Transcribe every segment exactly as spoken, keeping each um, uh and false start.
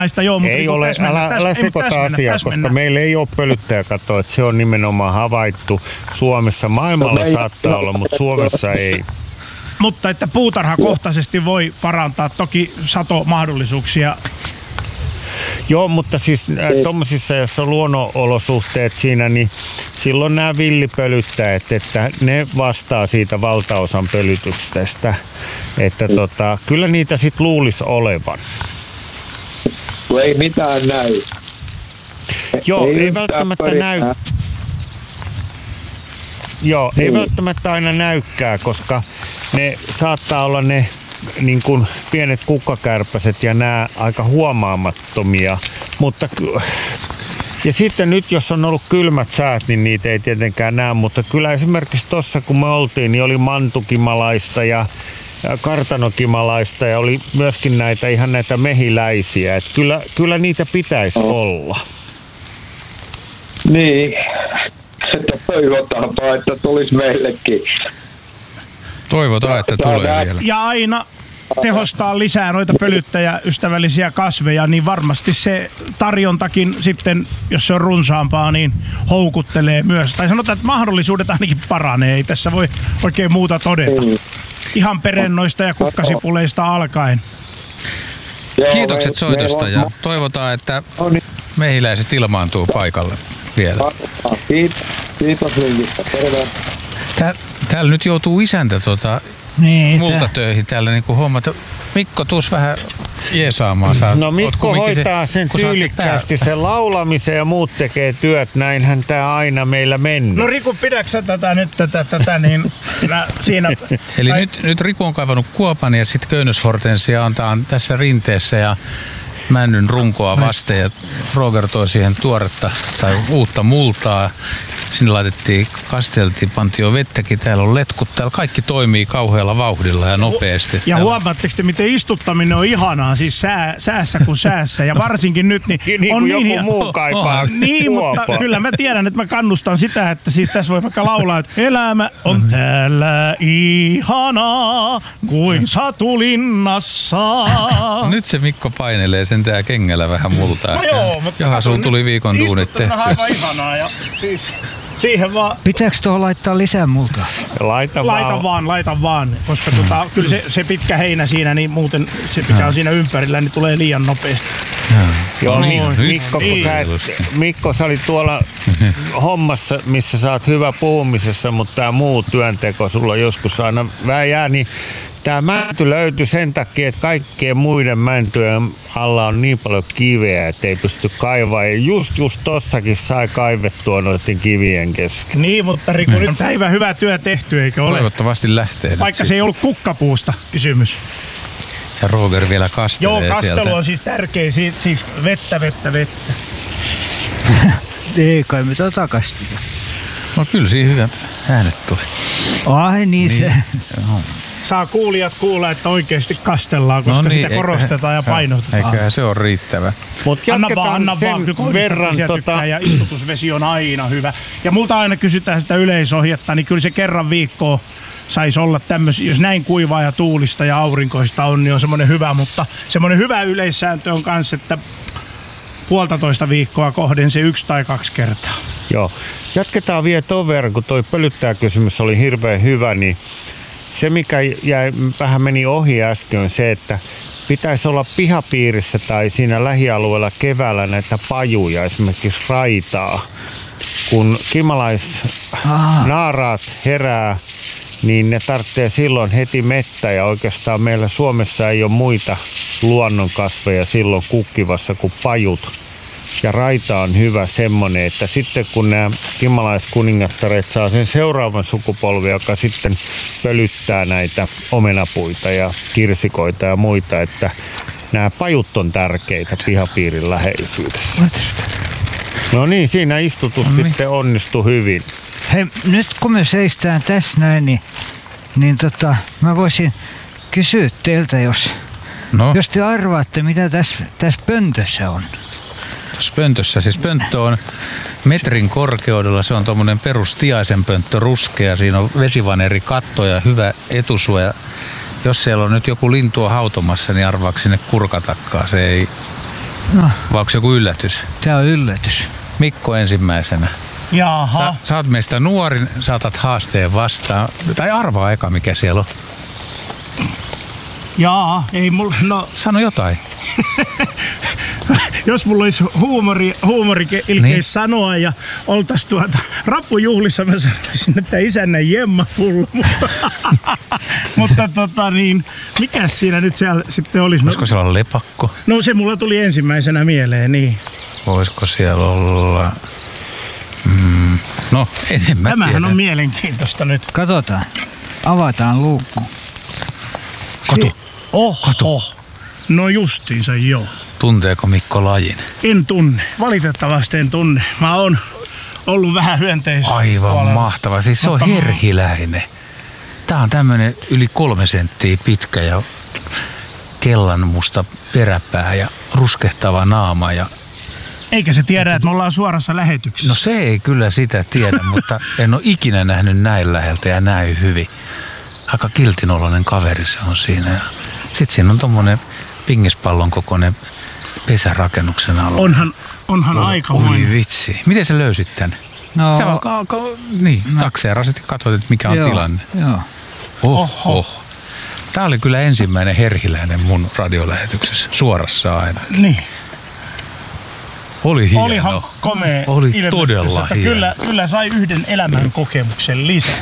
Joo, mutta ei ole, täsmennä, älä, älä sekoita asiaa, täsmennä. Koska meillä ei ole pölyttäjäkatoa, että se on nimenomaan havaittu Suomessa. Maailmalla no, saattaa olla, mutta Suomessa ei. Mutta että puutarhakohtaisesti voi parantaa toki satomahdollisuuksia. Joo, mutta siis tuommoisissa, jos on luonnonolosuhteet siinä, niin silloin nämä villipölyttäjät, että ne vastaa siitä valtaosan pölytyksestä. Että tota, kyllä niitä sit luulisi olevan. Ei mitään näy. Joo, ei, ei välttämättä näy. Joo, ei välttämättä aina näykää, koska ne saattaa olla ne niin kuin pienet kukkakärpäset ja nämä aika huomaamattomia, mutta ja sitten nyt jos on ollut kylmät säät, niin niitä ei tietenkään näe, mutta kyllä esimerkiksi tuossa kun me oltiin, niin oli mantukimalaista ja kartanokimalaista ja oli myöskin näitä ihan näitä mehiläisiä, että kyllä, kyllä niitä pitäisi oh. olla. Niin, että toivotaanpa, että tulisi meillekin. Toivotaan, että tulee vielä. Ja aina tehostaa lisää noita pölyttäjäystävällisiä kasveja, niin varmasti se tarjontakin sitten, jos se on runsaampaa, niin houkuttelee myös. Tai sanotaan, että mahdollisuudet ainakin paranee. Ei tässä voi oikein muuta todeta. Ihan perennoista ja kukkasipuleista alkaen. Kiitokset soitosta ja toivotaan, että mehiläiset ilmaantuu paikalle vielä. Kiitos linkistä. Terve. Täällä nyt joutuu isäntä tota, niin, multa töihin täällä niin hommat. Mikko, tuus vähän jeesaamaan. Sä, no Mikko hoitaa se, sen tyylikkäästi sen laulamisen ja muut tekee työt. Näinhän tää aina meillä mennyt. No Riku, pidäksä tätä nyt tätä, tätä niin mä siinä... Eli nyt, nyt Riku on kaivannut kuopan ja sitten köynnöshortensia antaa tässä rinteessä ja männyn runkoa vasten ja Roger toi siihen tuoretta tai uutta multaa. Sinne laitettiin, kasteltiin, pantiin jo vettäkin. Täällä on letkut. Täällä kaikki toimii kauhealla vauhdilla ja nopeasti. Ja huomaatteko te, miten istuttaminen on ihanaa, siis sää, säässä kuin säässä. Ja varsinkin nyt, niin, niin on niin joku hien... muu kaipaa. Niin, mutta kyllä mä tiedän, että mä kannustan sitä, että siis tässä voi vaikka laulaa, että elämä on täällä ihanaa kuin satulinnassa. Nyt se Mikko painelee sen tää kengällä vähän multaa. No joo, mutta jaha, sulla tuli viikon duunit tehty. Istuttaminen on aivan ihanaa ja siis... Siihen vaan... Pitääkö tuohon laittaa lisää multaa? Laita, laita vaan. vaan, laita vaan, koska hmm. tota, kyllä se, se pitkä heinä siinä, niin muuten se mikä on siinä ympärillä, niin tulee liian nopeasti. Joo, no, niin, Mikko, niin. Sä, Mikko, sä olit tuolla hommassa, missä sä oot hyvä puhumisessa, mutta tää muu työnteko sulla joskus aina väjää, niin tää mänty löytyi sen takia, että kaikkien muiden mäntyjen alla on niin paljon kiveä, että ei pysty kaivaa. Ja just just tossakin sai kaivettua noiden kivien kesken. Niin, mutta Riku, nyt on päivä hyvä työ tehty, eikö ole? Toivottavasti lähtee. Vaikka se ei ollut kukkapuusta kysymys. Ja Roger vielä kastelee. Joo, kastelu sieltä. On siis tärkeä, siis vettä, vettä, vettä. Ei kai me tota kastita. No kyllä siinä hyvä äänet tuli. Ai niin, niin. se. Saa kuulijat kuulla, että oikeasti kastellaan, koska no niin, sitä korostetaan eikä, ja painotetaan. Eiköhän se on riittävä. Mutta anna vaan, anna vaan. Kyllä verran tota... ja istutusvesi on aina hyvä. Ja multa aina kysytään sitä yleisohjetta, niin kyllä se kerran viikkoa saisi olla tämmöisiä, jos näin kuivaa ja tuulista ja aurinkoista on, niin on semmoinen hyvä, mutta semmoinen hyvä yleissääntö on kanssa, että puolitoista viikkoa kohden se yksi tai kaksi kertaa. Joo. Jatketaan vielä ton verran, kun toi pölyttäjäkysymys oli hirveän hyvä, niin se mikä jäi, vähän meni ohi äsken on se, että pitäisi olla pihapiirissä tai siinä lähialueella keväällä näitä pajuja, esimerkiksi raitaa. Kun kimalaisnaaraat herää, niin ne tarvitsee silloin heti mettä ja oikeastaan meillä Suomessa ei ole muita luonnonkasveja silloin kukkivassa kuin pajut. Ja raita on hyvä semmonen, että sitten kun nämä kimalaiskuningattaret saa sen seuraavan sukupolven, joka sitten pölyttää näitä omenapuita ja kirsikoita ja muita, että nämä pajut on tärkeitä pihapiirin läheisyydessä. No niin, siinä istutus no niin. sitten onnistui hyvin. Hei, nyt kun me seistään tässä näin, niin, niin tota, mä voisin kysyä teiltä, jos, no. jos te arvaatte, mitä tässä, tässä pöntössä on. Tässä pöntössä, siis pönttö on metrin korkeudella, se on tuommoinen perustiaisen pönttö, ruskea, siinä on vesivaneri katto ja hyvä etusuoja. Jos siellä on nyt joku lintua hautomassa, niin arvaako sinne kurkatakkaa, se ei No. Vai onko se joku yllätys? Tää on yllätys. Mikko ensimmäisenä. Jaha. Sä, sä oot meistä nuorin, saatat haasteen vastaan. Tai arvaa eka, mikä siellä on. Jaa, ei mulla, no... Sano jotain. Jos mulla olisi huumori, huumori ilkeis niin. sanoa ja oltais tuota rappujuhlissa, mä sanoisin, että isännän jemmapullo. Mutta, mutta tota niin, mikäs siinä nyt siellä sitten olisi? Voisiko siellä olla lepakko? No se mulla tuli ensimmäisenä mieleen, niin. Voisiko siellä olla... Mm, no, en mä Tämähän tiedä. on mielenkiintoista nyt. Katsotaan. Avataan luukku. Kato. Si- Oho. Kato. No justiinsa joo. Tunteeko Mikko lajin? En tunne. Valitettavasti en tunne. Mä oon ollut vähän hyönteis. Aivan puolella. Mahtava. Siis se on Mutta herhiläinen. Tää on tämmönen yli kolme senttiä pitkä ja kellanmusta peräpää ja ruskehtava naama. Ja... Eikä se tiedä, että me ollaan suorassa lähetyksessä. No se ei kyllä sitä tiedä, mutta en ole ikinä nähnyt näin läheltä ja näin hyvin. Aika kiltinoloinen kaveri se on siinä. Sitten siinä on tommonen pingispallon kokoinen pesärakennuksen alla. Onhan, onhan oh, aika Oi vitsi. Miten sä löysit tän? No, Sä vaan ka- ka- niin, no. takseerasit ja katsoit, että mikä on joo, tilanne. Joo. Oho. Oho. Tää oli kyllä ensimmäinen herhiläinen mun radiolähetyksessä. Suorassa aina. Niin. Oli hieno. Olihan komea Oli ilmestys, todella että hieno. Kyllä, kyllä sai yhden elämän kokemuksen lisää.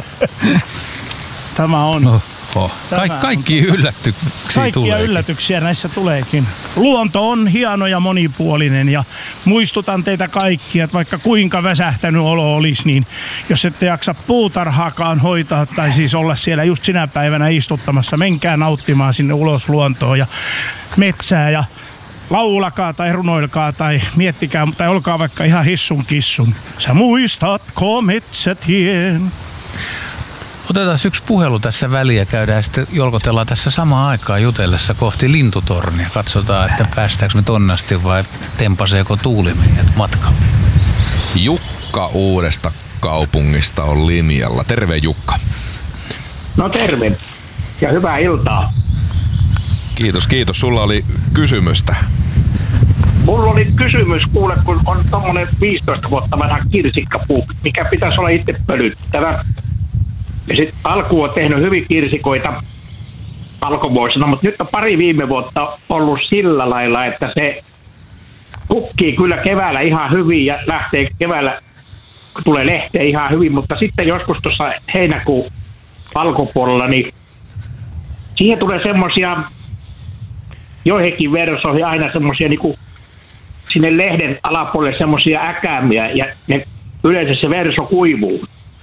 Tämä on... No. Oh. Kaik, kaikki yllätyksiä Kaikkia tuleekin. yllätyksiä näissä tuleekin. Luonto on hieno ja monipuolinen ja muistutan teitä kaikkia, että vaikka kuinka väsähtänyt olo olisi, niin jos ette jaksa puutarhaakaan hoitaa tai siis olla siellä just sinä päivänä istuttamassa, menkää nauttimaan sinne ulos luontoon ja metsää ja laulakaa tai runoilkaa tai miettikää tai olkaa vaikka ihan hissun kissun. Sä muistatko metsätien? Otetaan yksi puhelu tässä väliä, käydään ja sitten jolkotellaan tässä samaan aikaan jutellessa kohti lintutornia. Katsotaan, että päästäänkö me tonne asti vai tempaseeko tuuli meidät matkalle. Jukka Uudesta Kaupungista on linjalla. Terve Jukka. No terve ja hyvää iltaa. Kiitos, kiitos. Sulla oli kysymystä. Mulla oli kysymys, kuule, kun on tommonen viisitoista vuotta vanha kirsikkapuu, mikä pitäisi olla itse pölyttävä. Ja sitten alku on tehnyt hyvin kirsikoita alkuvuosina, mutta nyt on pari viime vuotta ollut sillä lailla, että se pukkii kyllä keväällä ihan hyvin ja lähtee keväällä, kun tulee lehteä ihan hyvin, mutta sitten joskus tuossa heinäkuun alkupuolella, niin siihen tulee semmoisia, joihinkin versoihin aina semmoisia niin kuin sinne lehden alapuolelle semmoisia äkäämiä ja ne, yleensä se verso kuivuu.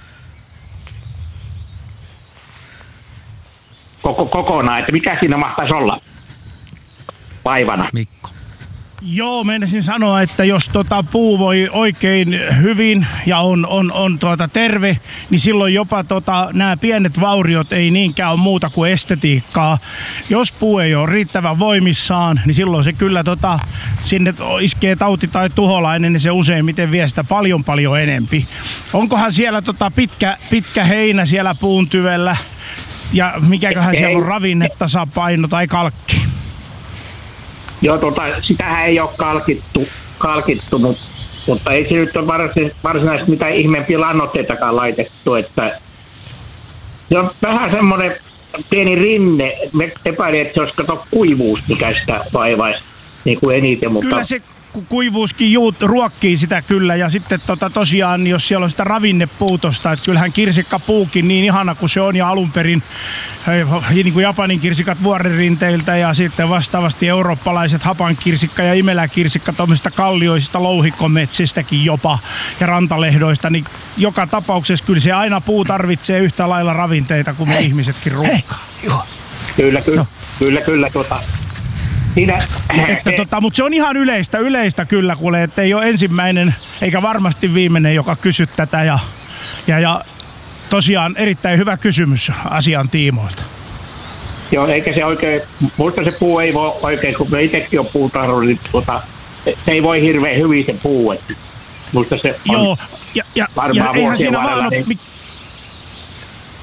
Koko, kokonaan, että mikä siinä mahtaisi olla vaivana? Mikko. Joo, meinasin sanoa, että jos tota puu voi oikein hyvin ja on, on, on tuota terve, niin silloin jopa tota, nämä pienet vauriot ei niinkään ole muuta kuin estetiikkaa. Jos puu ei ole riittävän voimissaan, niin silloin se kyllä tota, sinne iskee tauti tai tuholainen, niin se useimmiten vie sitä paljon paljon enempi. Onkohan siellä tota pitkä, pitkä heinä siellä puun tyvellä? Ja mikäköhän ei, siellä on ravinnetasapaino tai kalkki? Joo, tota, sitähän ei ole kalkittu, kalkittunut, mutta ei se nyt ole varsinaisesti, varsinaisesti mitään ihmeempiä lannoitteitakaan laitettu. Että se on vähän semmoinen pieni rinne. Me epäilin, että se olisi kato kuivuus, mikä sitä vaivaisi niin kuin eniten. Mutta kyllä se kuivuuskin juut, ruokkii sitä kyllä ja sitten tota, tosiaan jos siellä on sitä ravinnepuutosta, että kyllähän kirsikkapuukin niin ihana kuin se on ja alun perin niin kuin Japanin kirsikat vuoririnteiltä ja sitten vastaavasti eurooppalaiset hapankirsikka ja imeläkirsikka tuommoisista kallioisista louhikkometsistäkin jopa ja rantalehdoista, niin joka tapauksessa kyllä se aina puu tarvitsee yhtä lailla ravinteita kuin me ihmisetkin ruokaa. Kyllä, kyllä, no. kyllä, kyllä tuota. Siinä, että, tota, mutta se on ihan yleistä, yleistä kyllä kuule, että ei ole ensimmäinen eikä varmasti viimeinen, joka kysyt tätä ja, ja, ja tosiaan erittäin hyvä kysymys asian tiimoilta. Joo, eikä se oikein, muista se puu ei voi oikein, kun me itsekin on puutarhalla, niin tuota, se ei voi hirveän hyvin se puu, että muista se on. Joo, ja, ja, ja eihän siinä vaan ole,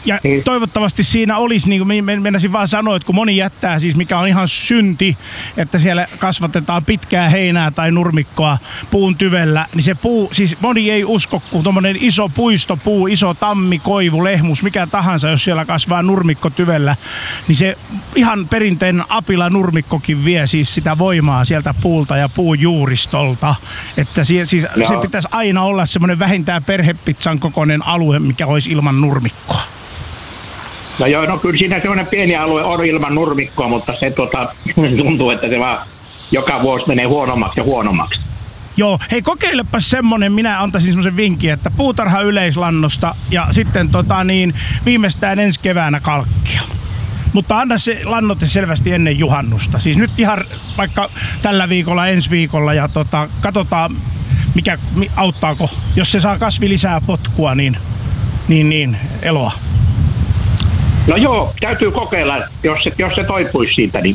Ja toivottavasti siinä olisi, niin kuin menisin vaan sanoa, että kun moni jättää siis, mikä on ihan synti, että siellä kasvatetaan pitkää heinää tai nurmikkoa puun tyvellä, niin se puu, siis moni ei usko, kun tommonen iso puistopuu, iso tammi, koivu, lehmus, mikä tahansa, jos siellä kasvaa nurmikko tyvellä, niin se ihan perinteinen apila nurmikkokin vie siis sitä voimaa sieltä puulta ja puun juuristolta. Että siis, siis no. se pitäisi aina olla semmoinen vähintään perhepizzan kokoinen alue, mikä olisi ilman nurmikkoa. No joo, no kyllä siinä semmoinen pieni alue on ilman nurmikkoa, mutta se tota, tuntuu, että se vaan joka vuosi menee huonommaksi ja huonommaksi. Joo, hei kokeilepa semmonen, minä antaisin semmoisen vinkin, että puutarha yleislannosta ja sitten tota niin, viimeistään ensi keväänä kalkkia. Mutta anna se lannoite selvästi ennen juhannusta. Siis nyt ihan vaikka tällä viikolla, ensi viikolla ja tota, katsotaan mikä auttaako. Jos se saa kasvi lisää potkua, niin, niin, niin eloa. No joo, täytyy kokeilla, jos se, jos se toipuisi siitä, niin...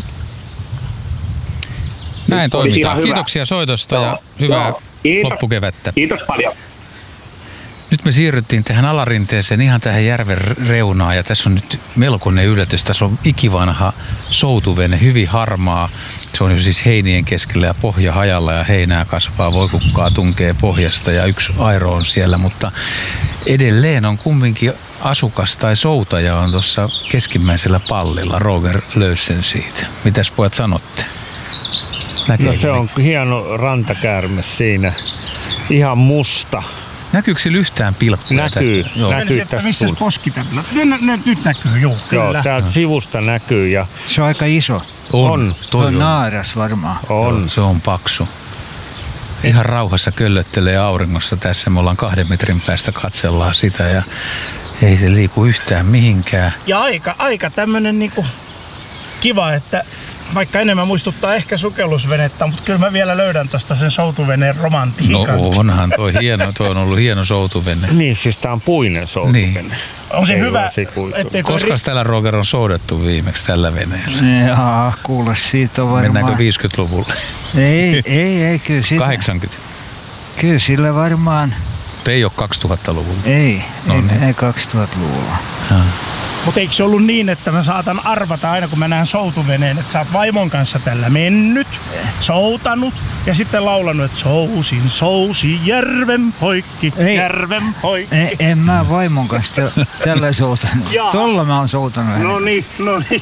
Näin toimitaan. Kiitoksia soitosta joo, ja hyvää Kiitos. loppukevättä. Kiitos paljon. Nyt me siirryttiin tähän alarinteeseen ihan tähän järven reunaan ja tässä on nyt melkoinen yllätys. Tässä on ikivanha soutuvene, hyvin harmaa. Se on jo siis heinien keskellä ja pohja hajalla ja heinää kasvaa, voikukkaa tunkee pohjasta ja yksi airo on siellä, mutta edelleen on kumminkin asukas tai soutaja on tuossa keskimmäisellä pallilla. Roger löysi sen siitä. Mitäs pojat sanotte? Näkee, no se on hieno rantakäärme siinä. Ihan musta. Näkyykö sillä yhtään pilkkuja? Näkyy. Joo. Näkyy tästä. Missä poski tällä? Nyt näkyy, joo. Joo, täältä sivusta näkyy. Ja se on aika iso. On. on. Toi on naaras varmaan. On. Joo, se on paksu. Ihan rauhassa köllöttelee auringossa tässä. Me ollaan kahden metrin päästä katsellaan sitä ja ei se liiku yhtään mihinkään. Ja aika, aika tämmönen niinku kiva, että vaikka enemmän muistuttaa ehkä sukellusvenettä, mutta kyllä mä vielä löydän tosta sen soutuveneen romantiikan. No onhan toi hieno, toi on ollut hieno soutuvene. Niin, siis tää on puinen soutuvene. Niin. On se ei hyvä. Koska ri... täällä Roger on soudettu viimeksi tällä veneellä? Jaa, kuule siitä on varmaan. Mennäänkö viisikymmentäluvulle? Ei, ei, ei, kyllä sillä. kahdeksankymmentä? Kyllä sillä varmaan. Mutta ei ole kaksituhattaluvulla? Ei, no, ei, niin. ei kaksituhattaluvulla. Mutta eikö se ollut niin, että mä saatan arvata aina kun mä näen soutuveneen, että sä oot vaimon kanssa tällä mennyt, soutanut ja sitten laulanut, että sousin, sousi järven poikki, ei, järven poikki. Ei, en mä vaimon kanssa tällä soutanut. Tolla mä oon soutanut. No niin, no niin.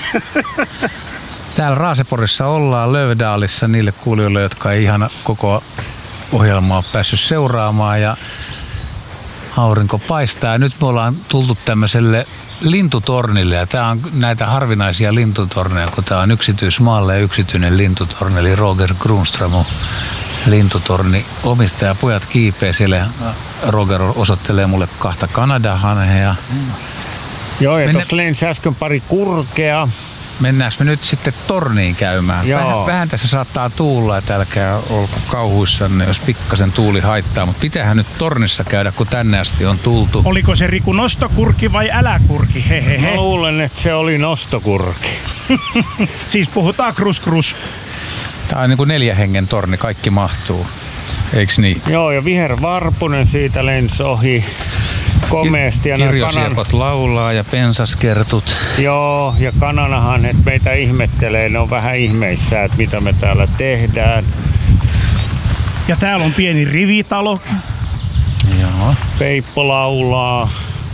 Täällä Raaseporissa ollaan Lövdaalissa niille kuulijoille, jotka ei ihan koko ohjelmaa ole päässyt seuraamaan ja aurinko paistaa. Nyt me ollaan tultu tämmöiselle lintutornille ja tää on näitä harvinaisia lintutorneja, kun tää on yksityismaalle ja yksityinen lintutorni, eli Roger Grunström lintutorni omistaja. Pojat kiipee siellä. Roger osoittelee mulle kahta Kanadahanhea. Joo, ja Mennä... tuossa lensi äsken pari kurkea. Mennäänkö me nyt sitten torniin käymään? Vähän, vähän tässä saattaa tuulla, että älkää olko kauhuissanne, jos pikkasen tuuli haittaa, mutta pitäähän nyt tornissa käydä, kun tänne asti on tultu. Oliko se Riku nostokurki vai äläkurki? Hehehe. Mä luulen, että se oli nostokurki. Siis puhutaan krus krus. Tää on niin kuin neljä hengen torni, kaikki mahtuu. Eiks niin? Joo, ja vihervarpunen siitä lensi ohi. Komeasti. Kirjosiepot kanan... laulaa ja pensaskertut. Joo, ja kananahan että meitä ihmettelee, ne on vähän ihmeissä, että mitä me täällä tehdään. Ja täällä on pieni rivitalo. Joo. Peippo laulaa.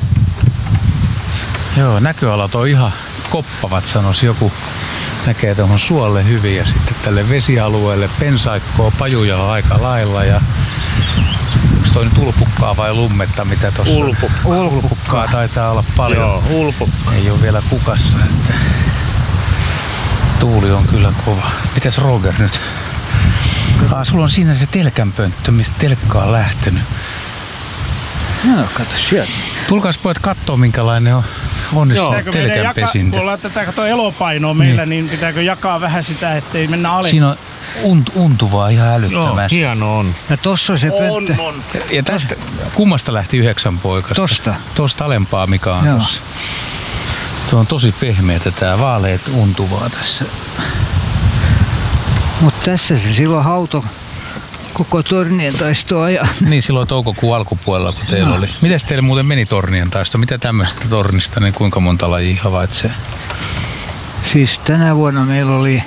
Joo, näköalat on ihan koppavat, sanoisi joku. Näkee tuohon suolle hyvin ja sitten tälle vesialueelle pensaikkoa, pajuja on aika lailla ja onko toi nyt ulpukkaa vai lummetta, mitä tossa Ulpukkaa. Ulpukkaa taitaa olla paljon. Joo, ulpukkaa. Ei ole vielä kukassa, että tuuli on kyllä kova. Mitäs Roger nyt? Ah, sulla on siinä se telkänpönttö, mistä telkka on lähtenyt. No, kato sieltä. Tulkaas pojat kattoo, minkälainen on onnistunut telkänpesintä. Kun laitetaan kato elopainoa meillä, niin. niin pitääkö jakaa vähän sitä, ettei mennä alas? Siinä on unt, untuvaa ihan älyttömästi. Joo, hieno on. Ja tossa on se on, pönttö. On. Ja tästä, kummasta lähti yhdeksän poikasta? Tosta. Tosta alempaa, mikä on Joo. tossa. Tuo on tosi pehmeätä tää vaaleet untuvaa tässä. Mut tässä se silloin hauto koko tornien taistoa. Ja... Niin silloin toukokuun alkupuolella, kun teillä no. oli. Mites teille muuten meni tornien taisto? Mitä tämmöisestä tornista, niin kuinka monta lajia havaitsee? Siis tänä vuonna meillä oli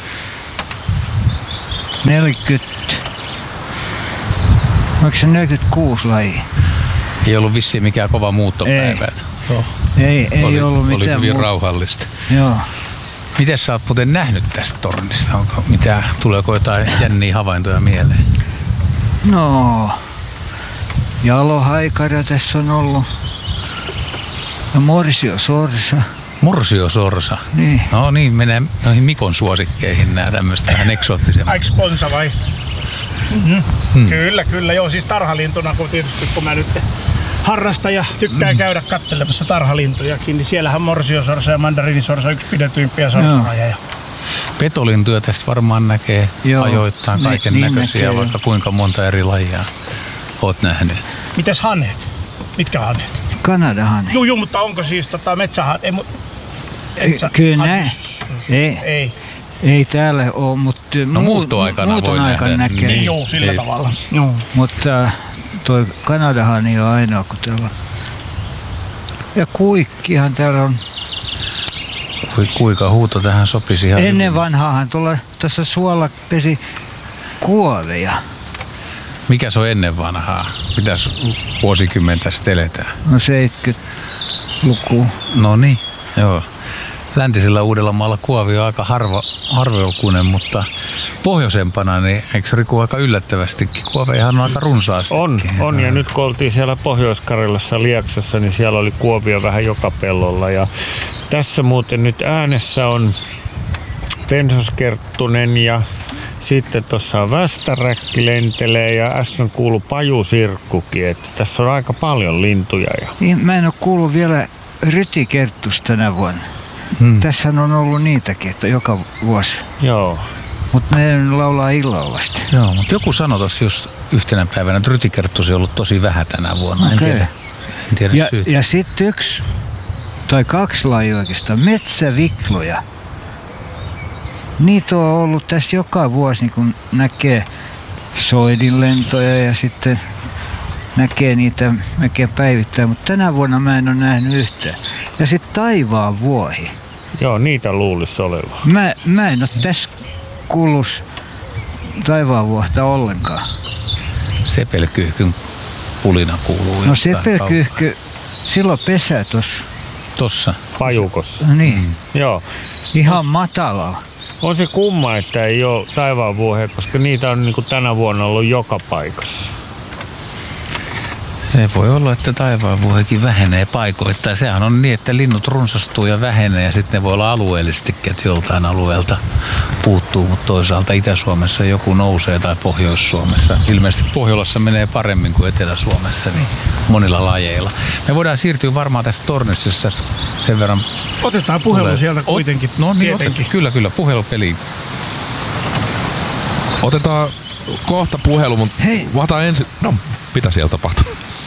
neljäkymmentä, onko se neljäkymmentäkuusi lajia? Ei ollut vissiin mikään kova muuttopäivä. Ei, Joo. ei, ei oli, ollut mitään. Oli hyvin muu... rauhallista. Joo. Miten sä oot muuten nähnyt tästä tornista? Onko mitä, tuleeko jotain jänniä havaintoja mieleen? No, jalohaikara tässä on ollut. Ja morsiosorsa. Morsiosorsa? Niin. No niin, menee noihin Mikon suosikkeihin nämä tämmöiset vähän eksoottisemmat. Aik sponsa vai? Mm-hmm. Hmm. Kyllä, kyllä. Joo, siis tarhalintuna, kun tietysti kun mä nyt harrastan ja tykkään mm. käydä katselemassa tarhalintujakin, niin siellähän morsiosorsa ja mandariinisorsa on yksi pidetyimpiä sorsalajeja. Petolintuja tästä varmaan näkee Joo. ajoittain kaiken niin, näköisiä, niin vaikka kuinka monta eri lajia oot nähnyt. Mites hanhet? Mitkä hanhet? Kanadahanhet. Joo, joo, mutta onko siis tota metsähanhet? Ei, metsä, Kyllä näin. Ei. Ei. Ei täällä ole, mutta no, muuttoaikana muuton voi aikana nähdä. näkee. Niin, joo, sillä ei. tavalla. Joo. Mutta toi Kanadahani on ainoa, kun täällä on. Ja kuikkihan täällä on. Kuika huuto tähän sopisi ihan Ennen hyvin. vanhaahan tuossa suolla pesi kuoveja. Mikä se on ennen vanhaa? Mitäs vuosikymmentä sitten eletään? No seitsemänkymmentäluku. No niin, joo. Läntisellä Uudellamaalla kuovi on aika harva, harvalukuinen, mutta pohjoisempana, niin eikö Riku aika yllättävästikin? Kuovejahan on aika runsaasti. On, on, ja nyt kun oltiin siellä Pohjois-Karjalassa Lieksassa, niin siellä oli kuovia vähän joka pellolla. Ja tässä muuten nyt äänessä on pensaskerttunen ja sitten tuossa on västäräkki lentelee ja äsken kuului pajusirkkukin, että tässä on aika paljon lintuja. Ja... Niin, mä en ole kuullut vielä rytikerttusta tänä vuonna. Hmm. Tässä on ollut niitäkin, että joka vuosi. Joo. Mutta ne laulaa illalla vasta. Joo, mutta joku sanoi tuossa just yhtenä päivänä, että rytikerttusia on ollut tosi vähän tänä vuonna. Okay. En tiedä, en tiedä ja, syytä. ja sitten yksi tai kaksi lajia oikeastaan, metsävikloja. Niitä on ollut tässä joka vuosi, niin kun näkee soidinlentoja ja sitten näkee niitä melkein päivittäin, mutta tänä vuonna mä en ole nähnyt yhtään. Ja sitten taivaan vuohi. Joo, niitä luulisi olevan. Mä, mä en ole tässä kuullut taivaan vuohta ollenkaan. Sepelkyyhkyn pulina kuuluu. No sepelkyyhky, silloin pesää tossa. Tossa? Pajukossa. Niin. Mm. Joo. Ihan matalalla. On se kumma, että ei ole taivaan vuohia, koska niitä on niin kuin tänä vuonna ollut joka paikassa. Se voi olla, että taivaanvuohikin vähenee paikoittain. Sehän on niin, että linnut runsastuu ja vähenee ja sitten ne voi olla alueellisestikin, että joltain alueelta puuttuu, mutta toisaalta Itä-Suomessa joku nousee tai Pohjois-Suomessa. Ilmeisesti Pohjolassa menee paremmin kuin Etelä-Suomessa, niin monilla lajeilla. Me voidaan siirtyä varmaan tästä tornista, jos tässä sen verran... Otetaan puhelu tulee. Sieltä kuitenkin. Ot, no niin, otetaan, kyllä, kyllä, puhelupeliin. Otetaan kohta puhelu, mutta otetaan ensin... No, mitä siellä tapahtuu?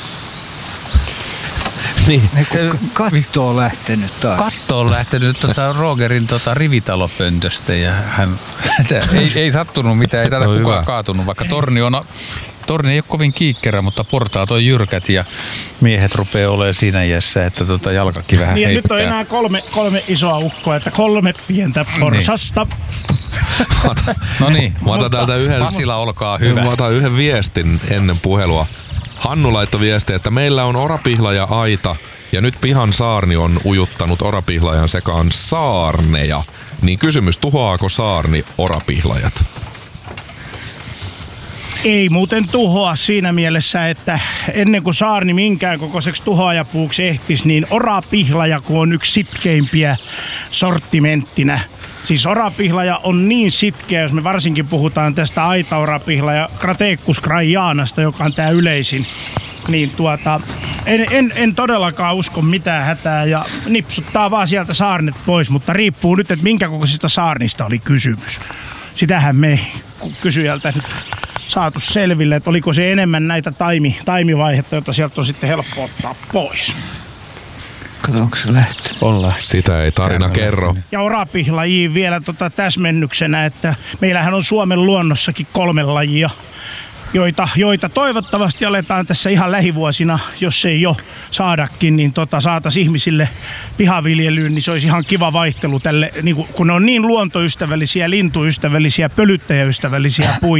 Niin. Katto on lähtenyt taas. Katto on lähtenyt tuota Rogerin tuota rivitalopöntöstä ja hän ei, ei sattunut mitään, ei tätä no kukaan hyvä. Kaatunut, vaikka torni on, torni ei ole kovin kiikkerä, mutta portaat on jyrkät ja miehet rupeaa olemaan siinä iässä, että tuota jalkakin vähän niin, heittää. Nyt on enää kolme, kolme isoa ukkoa, että kolme pientä porsasta. Niin. No niin, mä otan täältä yhden, Pasila, olkaa hyvä. Mä otan yhden viestin ennen puhelua. Hannu laittoi viestiä, että meillä on orapihlaja aita ja nyt pihan saarni on ujuttanut orapihlajan sekaan saarneja. Niin kysymys, tuhoaako saarni orapihlajat? Ei muuten tuhoa siinä mielessä, että ennen kuin saarni minkään kokoiseksi tuhoajapuuksi ehtisi, niin orapihlaja kun on yksi sitkeimpiä sortimenttinä. Siis orapihlaja on niin sitkeä, jos me varsinkin puhutaan tästä aitaorapihlaja Crateccus craianasta, joka on tää yleisin. Niin tuota, en, en, en todellakaan usko mitään hätää ja nipsuttaa vaan sieltä saarnet pois, mutta riippuu nyt, että minkä kokoisista saarnista oli kysymys. Sitähän me kysyjältä nyt saatu selville, että oliko se enemmän näitä taimi, taimivaihetta, jota sieltä on sitten helppo ottaa pois. Kato, onko se lähtenyt? On lähtenyt. Sitä ei tarina kerro. Ja orapihlajiin vielä tota täsmennyksenä, että meillähän on Suomen luonnossakin kolme lajia. joita, joita toivottavasti aletaan tässä ihan lähivuosina, jos ei jo saadakin, niin tota, saataisiin ihmisille pihaviljelyyn, niin se olisi ihan kiva vaihtelu tälle, niin kun ne on niin luontoystävällisiä, lintuystävällisiä, pölyttäjäystävällisiä puita.